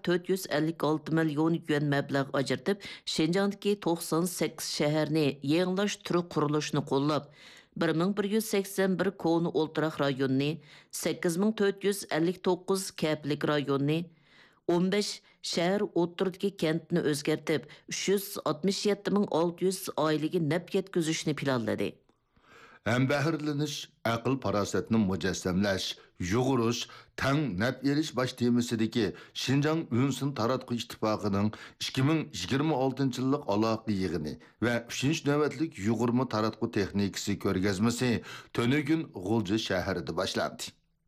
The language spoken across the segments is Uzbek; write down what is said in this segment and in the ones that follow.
456 million yuan mablag' ajratib, Şinjandagi 98 shaharni yangilash turi qurilishini qo'llab, 1181 koni o'ltiraq rayonni, 8459 kaplik rayonni, 15 shahar o'rturdagi kentni o'zgartib, 367600 oilaga naf yetkazishni planladi. Hem bəhrleniş, aql parasatını mücessemleş, yuğuruş, tang nap eriş baş temisideki Şinjan Ünsün Taratqı İttifaqının 2026 yıllık alaqı yığını ve 3. nöbetlik yuğurma taratqı texnikisi körgezmesi tönügün Gulcu şehirde başlandı.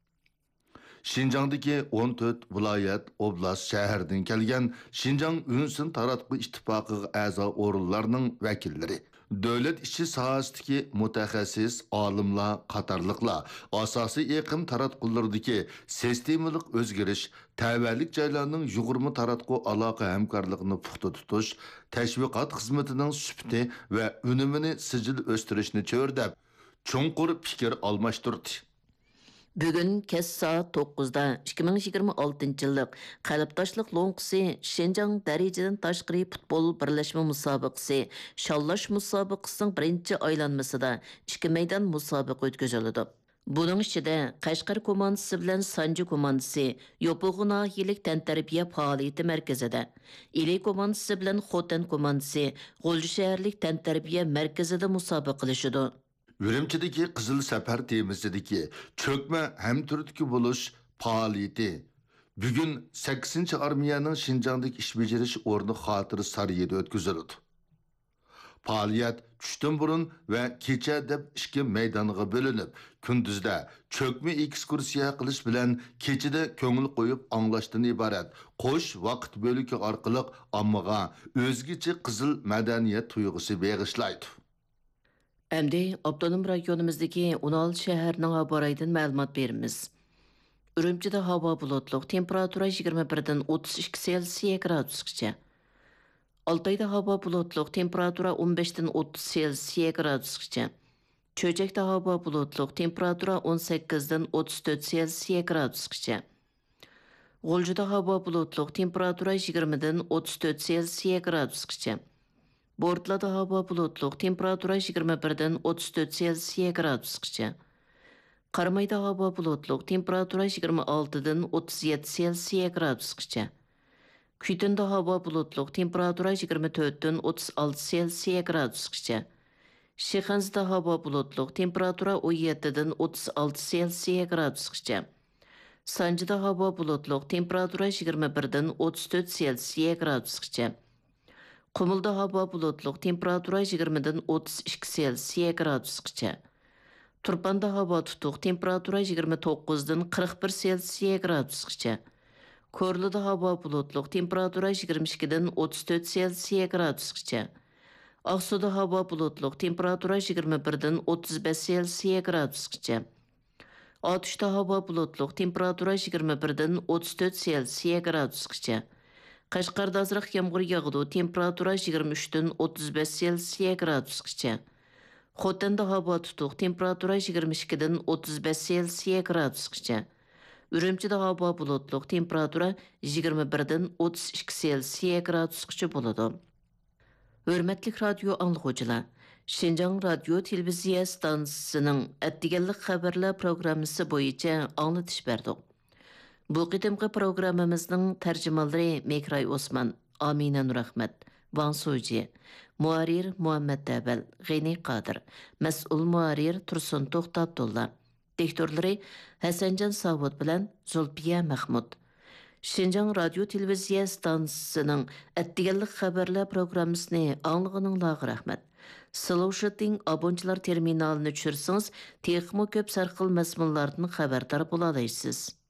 Şinjan'daki 14 vilayet, oblast, şehirden kelgen Şinjan Ünsün Taratqı İttifaqı a'za orullarının vekilleri, Dövlət işi sahasındaki mutaxassis, alimlar, qatarlıqlar, asası iqim taratqulardaki sistemalik özgiriş, təvəllik caylarının yuğurma taratqu alaqa həmkarlığını puxta tutuş, təşviqat xizmetinin sübti və önümünü sicil östürüşünü çördəb, çonqur fikir almışdırdı. Bugün kes saat 9'da 2026 yıllık Qalbtaşlıq Lonqisi Şinjan dereceden taşqiri futbol birleşme musabıqısı Şallaş musabıqısının birinci aylanmasıda 2 meydan musabıqı ötközülüdü. Bunun içinde Qashqar komandası bilen Sanji komandası Yopuğu nahiyelik tenterbiye faaliyeti merkezide, İli komandası bilen Xotan komandası Gulcu şehirlik tenterbiye merkezide musabıqılışıdı. Ürümçideki Qızıl Səpər temisideki çökme hem türdeki buluş faaliyeti bugün 8. Armiyanın Şinjan'daki iş beceriş ornu hatırı Sarıyede ötküzülüdü. Faaliyet düştün burun ve kecha deb iki meydanıga bölünüp, kündüzde çökme ekskursiya qilish bilen keçide köngül koyup anlaştığın ibaret qoş vaqt bölükü arqılıq ammaga özgüçe qızıl medeniyet tuygusu begişlaydı. Әмді Abdonum rayonimizdeki 16 şəhərinin habaraydan məlumat verimiz. Ürümçide hava bulutluq, temperatura 21'den 32 Celsius gradusgacha. Altayda hava bulutluq, temperatura 15'den 30 Celsius gradusgacha. Çöcekde hava bulutluq, temperatura 18'den 34 Celsius gradusgacha. Gulcuda hava bulutluq, temperatura 20'den 34 Celsius gradusgacha. Bortlada hava bulutluq, temperatura 21'den 34 Celsius gradusgacha. Qarmayda hava bulutluq, temperatura 26'dan 37 Celsius gradusgacha. Kütünda hava bulutluq, temperatura 24'den 36 Celsius gradusgacha. Şixansda hava bulutluq, temperatura 17'den 36 Celsius gradusgacha. Sancıda hava bulutluq, temperatura 21'den 34 Celsius gradusgacha. Qumulda hava bulutluq, temperatura 20'den 32 Celsius gradusgacha. Turpanda hava tutuq, temperatura 29'dan 41 Celsius gradusgacha. Korluda hava bulutluq, temperatura 22'den 34 Celsius gradusgacha. Aqsuda hava bulutluq, temperatura 21'den 35 Celsius gradusgacha. Atuşda hava bulutluq, temperatura 21'den 34 Celsius gradusgacha. Qashqarda azroq yomg'ir yog'di, temperatura 23'den 35 Celsius gradusgacha. Xotanda havo tutuq, temperatura 22'den 35 Celsius gradusgacha. Ürümchida havo bulutluq, temperatura 21'den 32 Celsius gradusgacha bo'ladi. Hörmətli radio anlıqçılar, Şinjan Radio Televiziya stansiyasının Atdiganlik xabarlar programmasi bo'yicha anglatish berdik. Bu qitimqi programmamizning tarjimalari Mekray Osman, Amina Nurahmat, Van Soji, Muarir Muhammad Dabal, G'ini Qadir, Mas'ul Muarir Tursun To'xtabdulla, Diktorlari Hasanjan Savod bilan Zulfiya Mahmud. Şinjan Radio Televiziya stansiyasining Atdiganlik xabarlar programmasini anglag'ininglarga rahmat. Slушатин abonchilar terminalini tushirsangiz, texmo ko'p sarxil mazmunlardan xabardor bo'la olasiz.